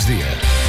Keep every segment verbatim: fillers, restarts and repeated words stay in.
migdia.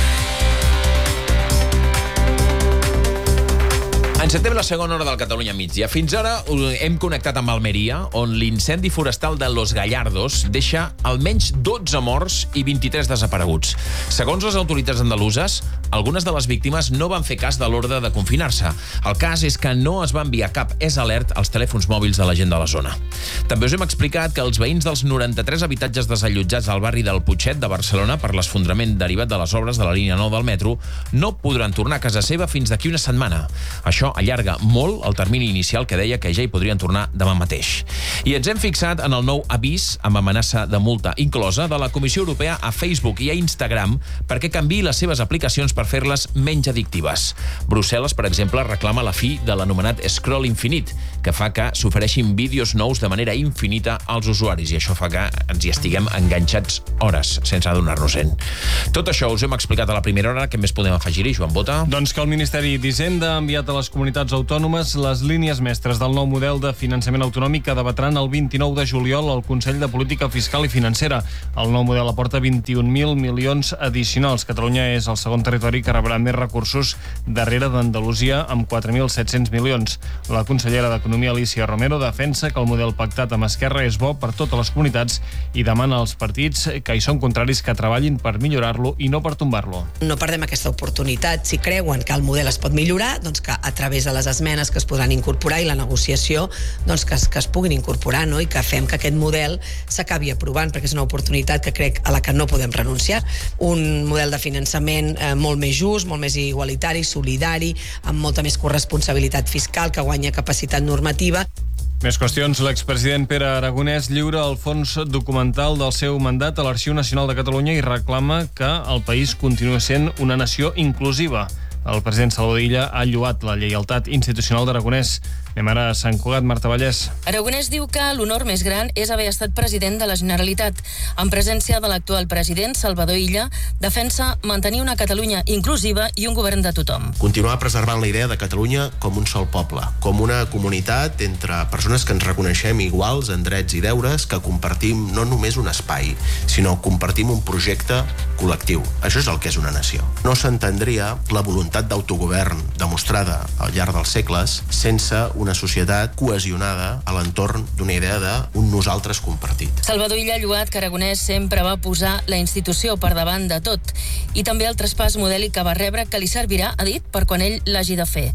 Encetem la segona hora del Catalunya Migdia. Fins ara hem connectat amb Almeria, on l'incendi forestal de Los Gallardos deixa almenys dotze morts i vint-i-tres desapareguts. Segons les autoritats andaluses, algunes de les víctimes no van fer cas de l'ordre de confinar-se. El cas és que no es va enviar cap S alert als telèfons mòbils de la gent de la zona. També us hem explicat que els veïns dels noranta-tres habitatges desallotjats al barri del Putxet de Barcelona per l'esfondrament derivat de les obres de la línia nou del metro no podran tornar a casa seva fins d'aquí una setmana. Això allarga molt el termini inicial que deia que ja hi podrien tornar demà mateix. I ens hem fixat en el nou avís amb amenaça de multa inclosa de la Comissió Europea a Facebook i a Instagram perquè canviï les seves aplicacions per fer-les menys addictives. Brussel·les, per exemple, reclama la fi de l'anomenat scroll infinit, que fa que s'ofereixin vídeos nous de manera infinita als usuaris, i això fa que ens hi estiguem enganxats hores sense adonar-nos-en. Tot això us hem explicat a la primera hora. Què més podem afegir-hi, Joan Bota? Doncs que el Ministeri d'Hisenda ha enviat a les comunitats autònomes les línies mestres del nou model de finançament autonòmic que debatran el vint-i-nou de juliol al Consell de Política Fiscal i Financera. El nou model aporta vint-i-un mil milions addicionals. Catalunya és el segon territori que rebrà més recursos darrere d'Andalusia amb quatre mil set-cents milions. La consellera d'Economia, Alícia Romero, defensa que el model pactat amb Esquerra és bo per totes les comunitats i demana als partits que hi són contraris que treballin per millorar-lo i no per tombar-lo. No perdem aquesta oportunitat. Si creuen que el model es pot millorar, doncs que a través de les esmenes que es podran incorporar i la negociació doncs que, es, que es puguin incorporar, no? I que fem que aquest model s'acabi aprovant, perquè és una oportunitat que crec a la que no podem renunciar. Un model de finançament eh, molt més just, molt més igualitari, solidari, amb molta més corresponsabilitat fiscal, que guanya capacitat normativa. Més qüestions. L'expresident Pere Aragonès lliura el fons documental del seu mandat a l'Arxiu Nacional de Catalunya i reclama que el país continua sent una nació inclusiva. El president Salvador Illa ha lloat la lleialtat institucional d'Aragonès. Anem ara a Sant Cugat, Marta Vallès. Aragonès diu que l'honor més gran és haver estat president de la Generalitat. En presència de l'actual president, Salvador Illa, defensa mantenir una Catalunya inclusiva i un govern de tothom. Continuar preservant la idea de Catalunya com un sol poble, com una comunitat entre persones que ens reconeixem iguals en drets i deures, que compartim no només un espai, sinó compartim un projecte col·lectiu. Això és el que és una nació. No s'entendria la voluntat d'autogovern demostrada al llarg dels segles sense una societat cohesionada a l'entorn d'una idea d'un nosaltres compartit. Salvador Illa ha lloat que Aragonès sempre va posar la institució per davant de tot i també el traspàs modèlic que va rebre, que li servirà, ha dit, per quan ell l'hagi de fer.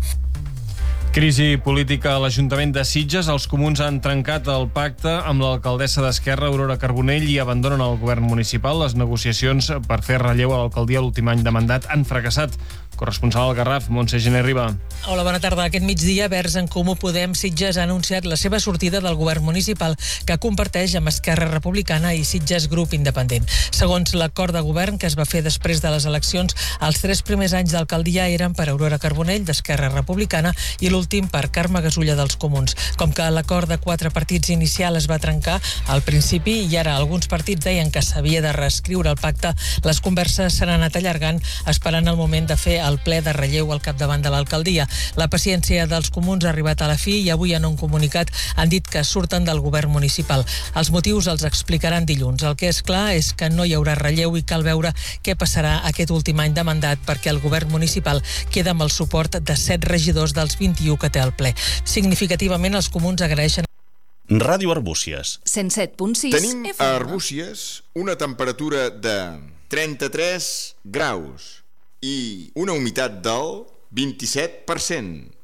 Crisi política a l'Ajuntament de Sitges. Els comuns han trencat el pacte amb l'alcaldessa d'Esquerra, Aurora Carbonell, i abandonen el govern municipal. Les negociacions per fer relleu a l'alcaldia l'últim any de mandat han fracassat. Corresponsal al Garraf, Montse Gené Riba. Hola, bona tarda. Aquest migdia, Verds en Comú Podem Sitges ha anunciat la seva sortida del govern municipal, que comparteix amb Esquerra Republicana i Sitges Grup Independent. Segons l'acord de govern que es va fer després de les eleccions, els tres primers anys d'alcaldia eren per Aurora Carbonell, d'Esquerra Republicana, i l'últim per Carme Gasulla, dels Comuns. Com que l'acord de quatre partits inicial es va trencar al principi i ara alguns partits deien que s'havia de reescriure el pacte, les converses s'han anat allargant, esperant el moment de fer el ple de relleu al capdavant de l'alcaldia. La paciència dels comuns ha arribat a la fi i avui en un comunicat han dit que surten del govern municipal. Els motius els explicaran dilluns. El que és clar és que no hi haurà relleu i cal veure què passarà aquest últim any de mandat, perquè el govern municipal queda amb el suport de set regidors dels vint-i-u que té el ple. Significativament, els comuns agraeixen. Ràdio Arbúcies. cent set punt sis. Tenim a Arbúcies una temperatura de trenta-tres graus i una humitat del vint-i-set per cent.